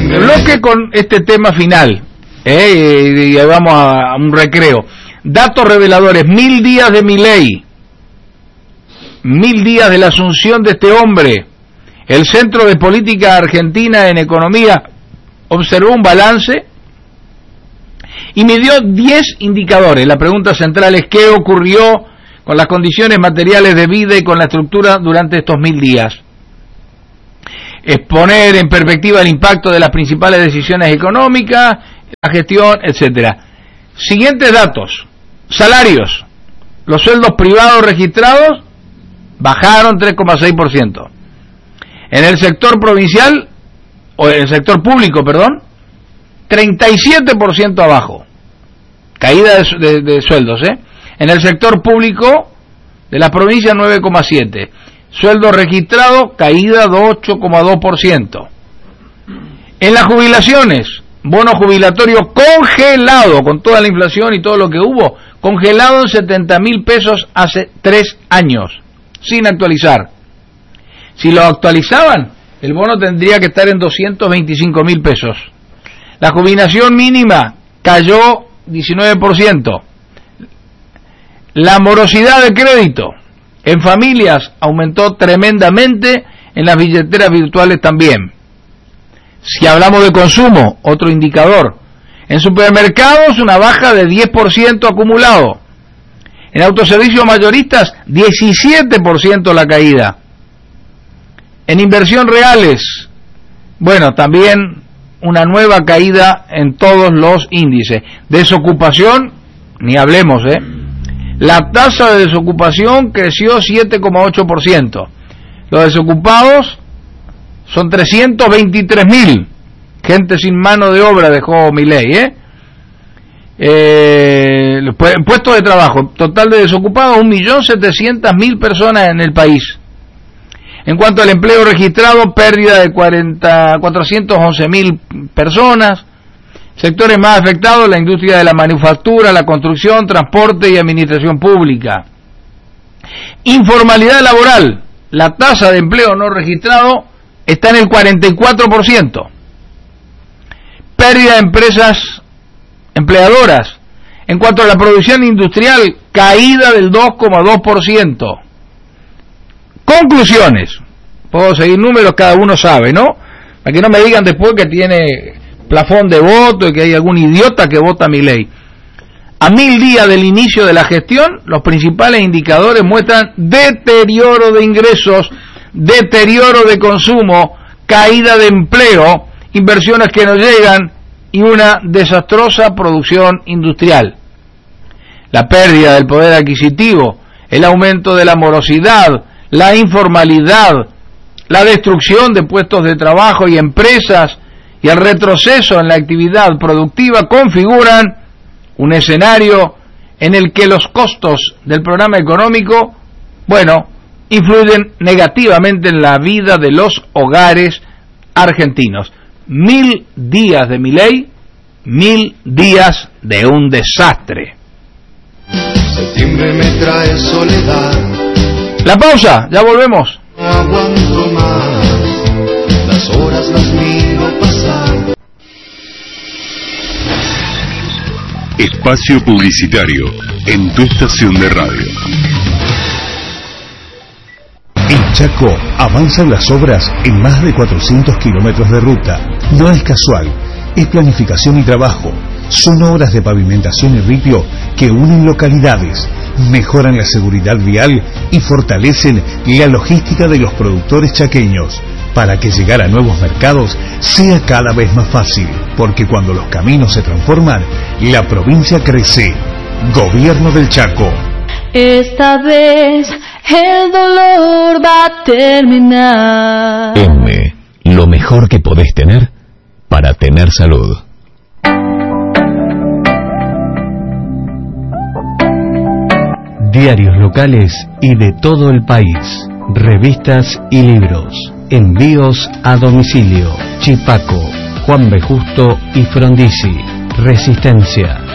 Bloque con este tema final, y vamos a un recreo. Datos reveladores: 1000 días de Milei, 1000 días de la asunción de este hombre. El Centro de Política Argentina en Economía observó un balance y midió 10 indicadores. La pregunta central es: ¿qué ocurrió con las condiciones materiales de vida y con la estructura durante estos 1000 días? Exponer en perspectiva el impacto de las principales decisiones económicas, la gestión, etcétera. Siguientes datos: salarios. Los sueldos privados registrados bajaron 3,6%. En el sector provincial, o en el sector público, perdón, 37% abajo. Caída de sueldos, En el sector público de la provincia, 9,7%. Sueldo registrado, caída de 8,2%. En las jubilaciones, bono jubilatorio congelado, con toda la inflación y todo lo que hubo, congelado en 70.000 pesos hace 3 años, sin actualizar. Si lo actualizaban, el bono tendría que estar en 225.000 pesos. La jubilación mínima cayó 19%. La morosidad de crédito en familias aumentó tremendamente, en las billeteras virtuales también. Si hablamos de consumo, otro indicador: en supermercados una baja de 10% acumulado. En autoservicios mayoristas, 17% la caída. En inversión reales, bueno, también una nueva caída en todos los índices. Desocupación, ni hablemos, La tasa de desocupación creció 7,8%. Los desocupados son 323.000. Gente sin mano de obra dejó Milei, puestos de trabajo. Total de desocupados, 1.700.000 personas en el país. En cuanto al empleo registrado, pérdida de 411.000 personas. Sectores más afectados: la industria de la manufactura, la construcción, transporte y administración pública. Informalidad laboral: la tasa de empleo no registrado está en el 44%. Pérdida de empresas empleadoras. En cuanto a la producción industrial, caída del 2,2%. Conclusiones. Puedo seguir números, cada uno sabe, ¿no? Para que no me digan después que tiene plafón de voto y que hay algún idiota que vota a Milei. A 1000 días del inicio de la gestión, los principales indicadores muestran deterioro de ingresos, deterioro de consumo, caída de empleo, inversiones que no llegan y una desastrosa producción industrial. La pérdida del poder adquisitivo, el aumento de la morosidad, la informalidad, la destrucción de puestos de trabajo y empresas y el retroceso en la actividad productiva configuran un escenario en el que los costos del programa económico, influyen negativamente en la vida de los hogares argentinos. 1000 días de Milei, 1000 días de un desastre. Septiembre me trae soledad. La pausa, ya volvemos. No aguanto más, las horas las miro pasar. Espacio publicitario en tu estación de radio. En Chaco avanzan las obras en más de 400 kilómetros de ruta. No es casual, es planificación y trabajo. Son obras de pavimentación y ripio que unen localidades, mejoran la seguridad vial y fortalecen la logística de los productores chaqueños, para que llegar a nuevos mercados sea cada vez más fácil, porque cuando los caminos se transforman, la provincia crece. Gobierno del Chaco. Esta vez el dolor va a terminar. M, lo mejor que podés tener para tener salud. Diarios locales y de todo el país, revistas y libros, envíos a domicilio. Chipaco, Juan B. Justo y Frondizi. Resistencia.